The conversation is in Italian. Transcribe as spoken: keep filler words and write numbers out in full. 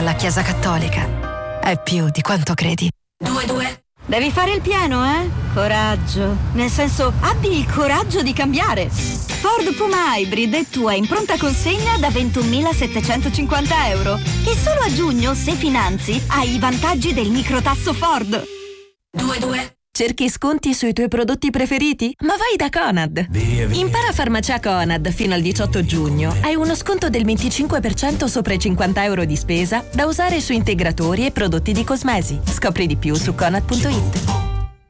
alla Chiesa Cattolica è più di quanto credi. Due, due. Devi fare il pieno, eh? Coraggio. Nel senso, abbi il coraggio di cambiare. Ford Puma Hybrid è tua in pronta consegna da ventunomilasettecentocinquanta euro. E solo a giugno, se finanzi, hai i vantaggi del microtasso Ford. Due, due. Cerchi sconti sui tuoi prodotti preferiti? Ma vai da Conad! Via, via. Impara farmacia Conad fino al diciotto giugno. Hai uno sconto del venticinque per cento sopra i cinquanta euro di spesa da usare su integratori e prodotti di cosmesi. Scopri di più su conad punto it.